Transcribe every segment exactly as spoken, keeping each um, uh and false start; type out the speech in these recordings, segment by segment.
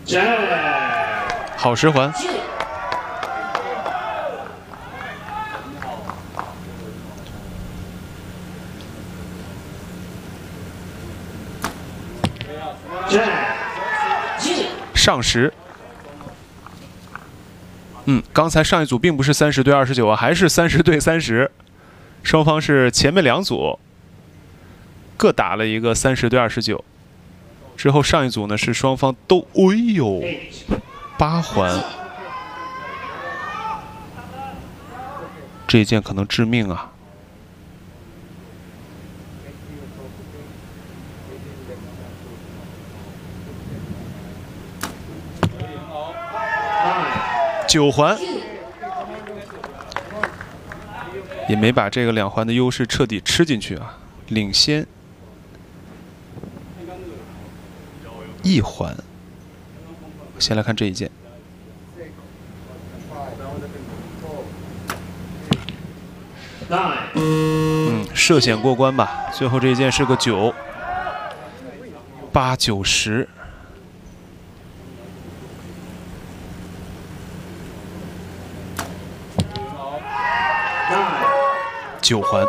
好十环。上十。嗯，刚才上一组并不是三十对二十九啊，还是三十对三十。双方是前面两组各打了一个三十对二十九。 之后上一组呢是双方都，哎呦，八环，这一剑可能致命啊！九环，也没把这个两环的优势彻底吃进去啊，领先。 一环，先来看这一剑。嗯，涉险过关吧。最后这一剑是个九，八九十。九环，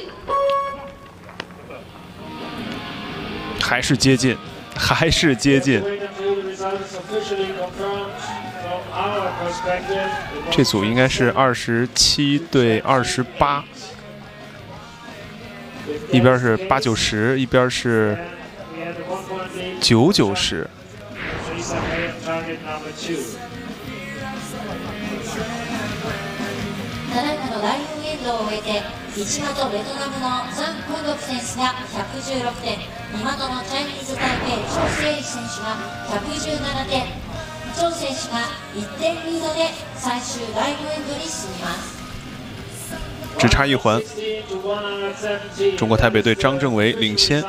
还是接近。 还是接近，这组应该是二十七对二十八，一边是八九十，一边是九九十。 市本ベトナムのザン・コンドク選手がひゃくじゅうろくてん、二本のチャイニーズ・タイペイ張誠怡選手がひゃくじゅうななてん、張選手がいってんリードで最終だいごエンドに進みます。 只差一环，中国台北队张政伟领先，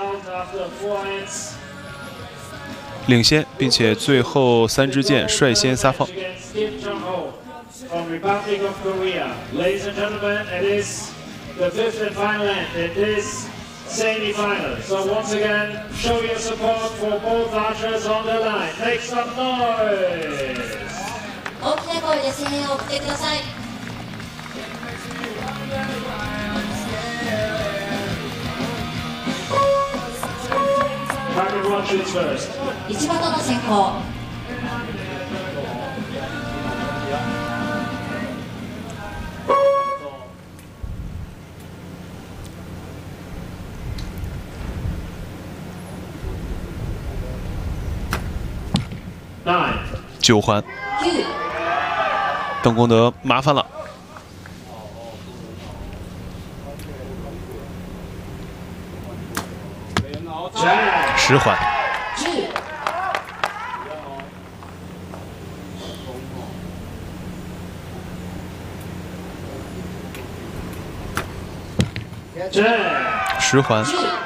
领先，并且最后三支箭率先撒放。 The fifth and final end in this semi-final. So once again, show your support for both archers on the line. Make some noise. 大きな声で声援を送ってください。一本の先行。 九环，邓功德麻烦了。十环，十环。